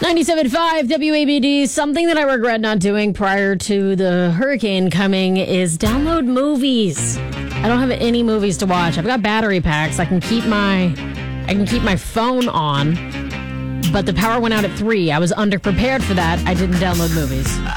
97.5 WABD. Something that I regret not doing prior to the hurricane coming is download movies. I don't have any movies to watch. I've got battery packs. I can keep my phone on, but the power went out at 3. I was underprepared for that. I didn't download movies.